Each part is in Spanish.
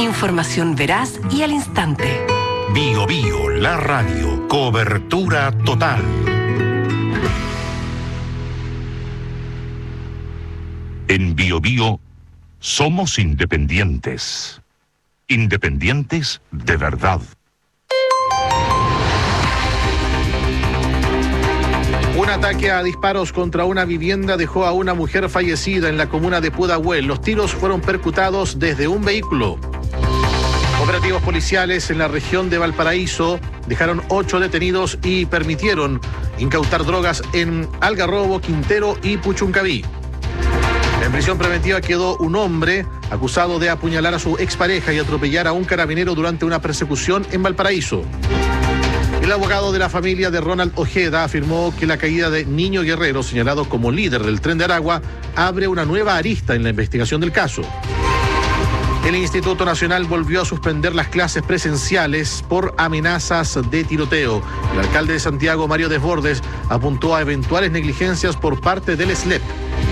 Información veraz y al instante. Bio Bio, la radio. Cobertura total. En Bio Bio somos independientes. Independientes de verdad. Un ataque a disparos contra una vivienda dejó a una mujer fallecida en la comuna de Pudahuel. Los tiros fueron percutados desde un vehículo. Operativos policiales en la región de Valparaíso dejaron 8 detenidos y permitieron incautar drogas en Algarrobo, Quintero y Puchuncaví. En prisión preventiva quedó un hombre acusado de apuñalar a su expareja y atropellar a un carabinero durante una persecución en Valparaíso. El abogado de la familia de Ronald Ojeda afirmó que la caída de Niño Guerrero, señalado como líder del Tren de Aragua, abre una nueva arista en la investigación del caso. El Instituto Nacional volvió a suspender las clases presenciales por amenazas de tiroteo. El alcalde de Santiago, Mario Desbordes, apuntó a eventuales negligencias por parte del SLEP.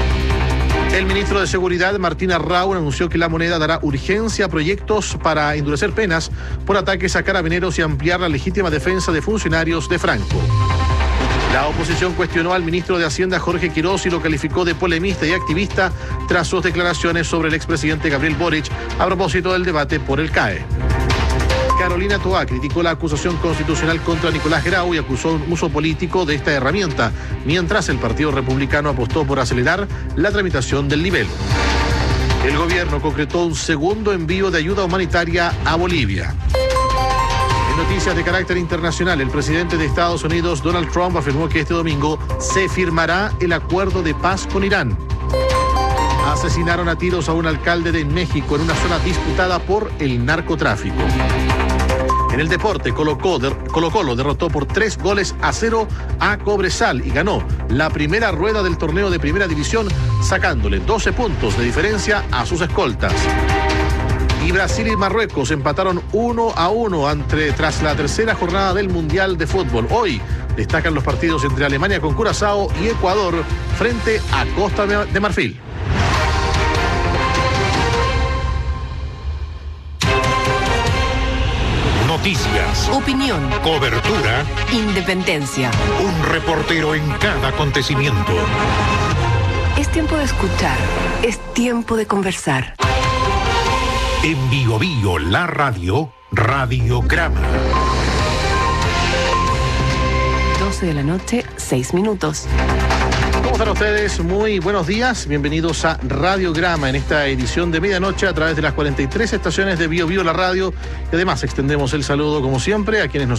El ministro de Seguridad, Martín Arraun, anunció que la moneda dará urgencia a proyectos para endurecer penas por ataques a carabineros y ampliar la legítima defensa de funcionarios de Franco. La oposición cuestionó al ministro de Hacienda, Jorge Quirós, y lo calificó de polemista y activista tras sus declaraciones sobre el expresidente Gabriel Boric a propósito del debate por el CAE. Carolina Toá criticó la acusación constitucional contra Nicolás Grau y acusó un uso político de esta herramienta, mientras el Partido Republicano apostó por acelerar la tramitación del libelo. El gobierno concretó un segundo envío de ayuda humanitaria a Bolivia. En noticias de carácter internacional, el presidente de Estados Unidos, Donald Trump, afirmó que este domingo se firmará el acuerdo de paz con Irán. Asesinaron a tiros a un alcalde de México en una zona disputada por el narcotráfico. En el deporte, Colo-Colo derrotó por 3-0 a Cobresal y ganó la primera rueda del torneo de Primera División, sacándole 12 puntos de diferencia a sus escoltas. Y Brasil y Marruecos empataron 1-1 tras la tercera jornada del Mundial de Fútbol. Hoy destacan los partidos entre Alemania con Curazao y Ecuador frente a Costa de Marfil. Noticias, Opinión, cobertura, independencia. un reportero en cada acontecimiento. Es tiempo de escuchar, es tiempo de conversar. En Bio Bio, la radio, Radiograma. 12 de la noche, 6 minutos. ¿Cómo están ustedes? Muy buenos días. Bienvenidos a Radiograma en esta edición de medianoche a través de las 43 estaciones de Bio Bio, la radio. Y además extendemos el saludo, como siempre, a quienes nos